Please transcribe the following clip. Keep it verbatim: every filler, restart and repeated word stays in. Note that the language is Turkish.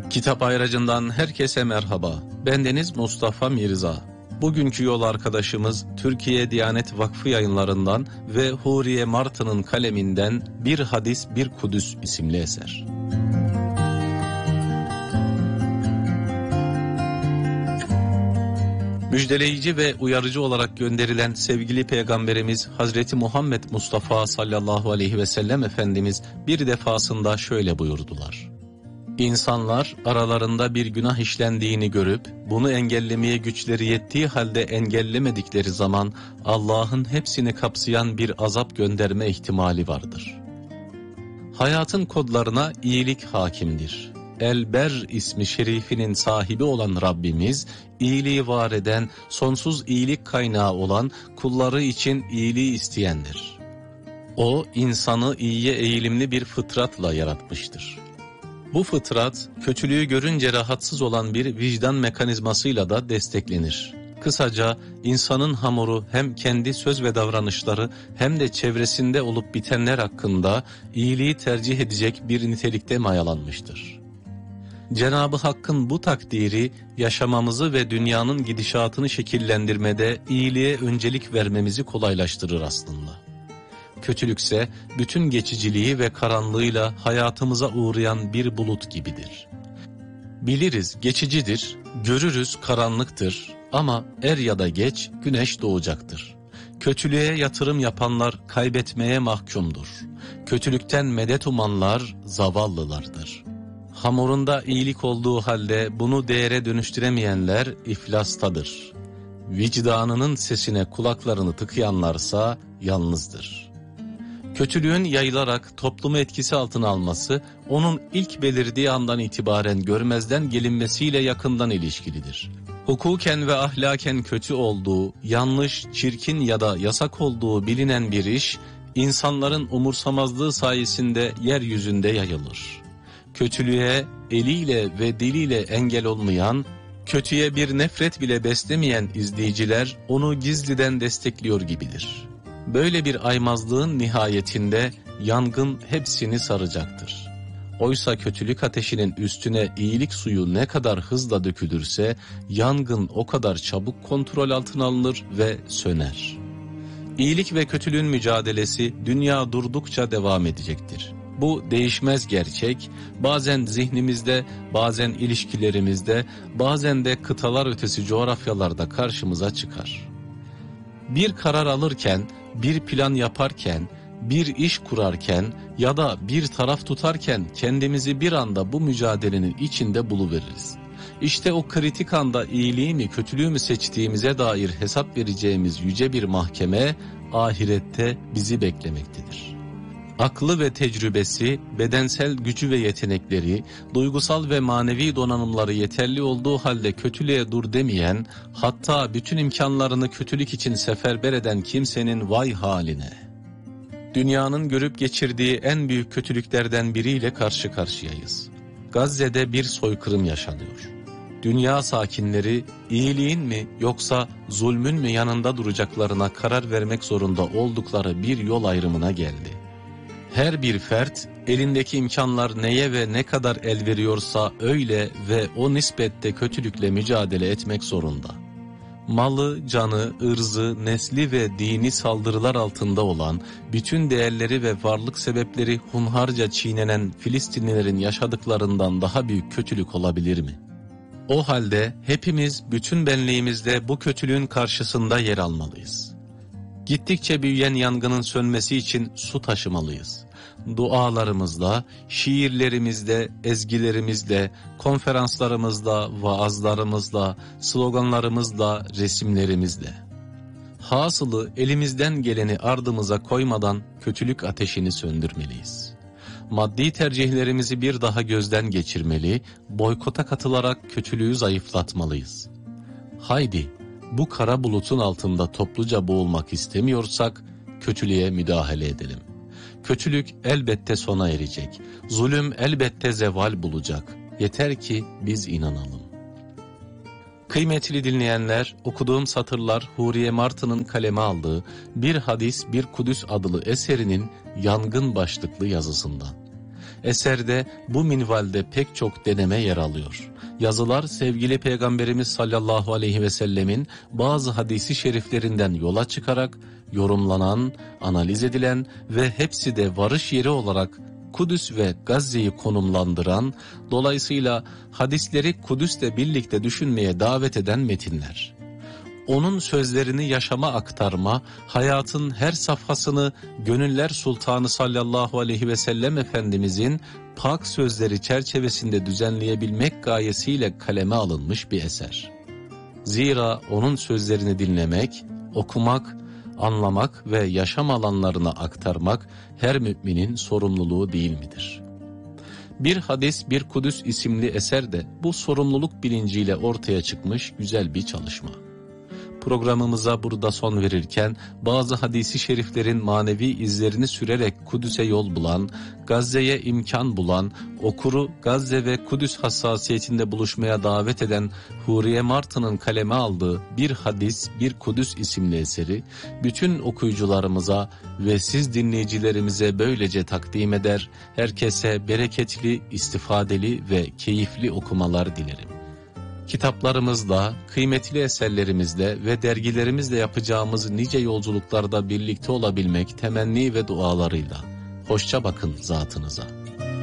Kitap Ayracı'ndan herkese merhaba. Bendeniz Mustafa Mirza. Bugünkü yol arkadaşımız Türkiye Diyanet Vakfı Yayınlarından ve Huriye Martı'nın kaleminden Bir Hadis Bir Kudüs isimli eser. Müjdeleyici ve uyarıcı olarak gönderilen sevgili Peygamberimiz Hazreti Muhammed Mustafa sallallahu aleyhi ve sellem Efendimiz bir defasında şöyle buyurdular. İnsanlar aralarında bir günah işlendiğini görüp bunu engellemeye güçleri yettiği halde engellemedikleri zaman Allah'ın hepsini kapsayan bir azap gönderme ihtimali vardır. Hayatın kodlarına iyilik hakimdir. El-Ber ismi şerifinin sahibi olan Rabbimiz, iyiliği var eden, sonsuz iyilik kaynağı olan kulları için iyiliği isteyendir. O, insanı iyiye eğilimli bir fıtratla yaratmıştır. Bu fıtrat, kötülüğü görünce rahatsız olan bir vicdan mekanizmasıyla da desteklenir. Kısaca, insanın hamuru hem kendi söz ve davranışları hem de çevresinde olup bitenler hakkında iyiliği tercih edecek bir nitelikte mayalanmıştır. Cenab-ı Hakk'ın bu takdiri, yaşamamızı ve dünyanın gidişatını şekillendirmede iyiliğe öncelik vermemizi kolaylaştırır aslında. Kötülükse bütün geçiciliği ve karanlığıyla hayatımıza uğrayan bir bulut gibidir. Biliriz geçicidir, görürüz karanlıktır ama er ya da geç güneş doğacaktır. Kötülüğe yatırım yapanlar kaybetmeye mahkumdur. Kötülükten medet umanlar zavallılardır. Hamurunda iyilik olduğu halde bunu değere dönüştüremeyenler iflastadır. Vicdanının sesine kulaklarını tıkayanlarsa yalnızdır. Kötülüğün yayılarak toplumu etkisi altına alması, onun ilk belirdiği andan itibaren görmezden gelinmesiyle yakından ilişkilidir. Hukuken ve ahlaken kötü olduğu, yanlış, çirkin ya da yasak olduğu bilinen bir iş, insanların umursamazlığı sayesinde yeryüzünde yayılır. Kötülüğe eliyle ve diliyle engel olmayan, kötüye bir nefret bile beslemeyen izleyiciler onu gizliden destekliyor gibidir. Böyle bir aymazlığın nihayetinde yangın hepsini saracaktır. Oysa kötülük ateşinin üstüne iyilik suyu ne kadar hızla dökülürse yangın o kadar çabuk kontrol altına alınır ve söner. İyilik ve kötülüğün mücadelesi dünya durdukça devam edecektir. Bu değişmez gerçek, bazen zihnimizde, bazen ilişkilerimizde, bazen de kıtalar ötesi coğrafyalarda karşımıza çıkar. Bir karar alırken, bir plan yaparken, bir iş kurarken ya da bir taraf tutarken kendimizi bir anda bu mücadelenin içinde buluveririz. İşte o kritik anda iyiliği mi kötülüğü mü seçtiğimize dair hesap vereceğimiz yüce bir mahkeme ahirette bizi beklemektedir. Aklı ve tecrübesi, bedensel gücü ve yetenekleri, duygusal ve manevi donanımları yeterli olduğu halde kötülüğe dur demeyen, hatta bütün imkanlarını kötülük için seferber eden kimsenin vay haline. Dünyanın görüp geçirdiği en büyük kötülüklerden biriyle karşı karşıyayız. Gazze'de bir soykırım yaşanıyor. Dünya sakinleri iyiliğin mi yoksa zulmün mü yanında duracaklarına karar vermek zorunda oldukları bir yol ayrımına geldi. Her bir fert elindeki imkanlar neye ve ne kadar el veriyorsa öyle ve o nispette kötülükle mücadele etmek zorunda. Malı, canı, ırzı, nesli ve dini saldırılar altında olan, bütün değerleri ve varlık sebepleri hunharca çiğnenen Filistinlilerin yaşadıklarından daha büyük kötülük olabilir mi? O halde hepimiz bütün benliğimizle bu kötülüğün karşısında yer almalıyız. Gittikçe büyüyen yangının sönmesi için su taşımalıyız. Dualarımızla, şiirlerimizle, ezgilerimizle, konferanslarımızla, vaazlarımızla, sloganlarımızla, resimlerimizle. Hasılı elimizden geleni ardımıza koymadan kötülük ateşini söndürmeliyiz. Maddi tercihlerimizi bir daha gözden geçirmeli, boykota katılarak kötülüğü zayıflatmalıyız. Haydi, bu kara bulutun altında topluca boğulmak istemiyorsak kötülüğe müdahale edelim. Kötülük elbette sona erecek. Zulüm elbette zeval bulacak. Yeter ki biz inanalım. Kıymetli dinleyenler, okuduğum satırlar Huriye Martı'nın kaleme aldığı Bir Hadis Bir Kudüs adlı eserinin yangın başlıklı yazısından. Eserde bu minvalde pek çok deneme yer alıyor. Yazılar sevgili Peygamberimiz sallallahu aleyhi ve sellemin bazı hadisi şeriflerinden yola çıkarak yorumlanan, analiz edilen ve hepsi de varış yeri olarak Kudüs ve Gazze'yi konumlandıran, dolayısıyla hadisleri Kudüs'le birlikte düşünmeye davet eden metinler. Onun sözlerini yaşama aktarma, hayatın her safhasını Gönüller Sultanı sallallahu aleyhi ve sellem Efendimizin pak sözleri çerçevesinde düzenleyebilmek gayesiyle kaleme alınmış bir eser. Zira onun sözlerini dinlemek, okumak, anlamak ve yaşam alanlarına aktarmak her müminin sorumluluğu değil midir? Bir Hadis Bir Kudüs isimli eser de bu sorumluluk bilinciyle ortaya çıkmış güzel bir çalışma. Programımıza burada son verirken bazı hadisi şeriflerin manevi izlerini sürerek Kudüs'e yol bulan, Gazze'ye imkan bulan, okuru Gazze ve Kudüs hassasiyetinde buluşmaya davet eden Huriye Martı'nın kaleme aldığı Bir Hadis Bir Kudüs isimli eseri bütün okuyucularımıza ve siz dinleyicilerimize böylece takdim eder, herkese bereketli, istifadeli ve keyifli okumalar dilerim. Kitaplarımızla, kıymetli eserlerimizle ve dergilerimizle yapacağımız nice yolculuklarda birlikte olabilmek temenni ve dualarıyla. Hoşça bakın zatınıza.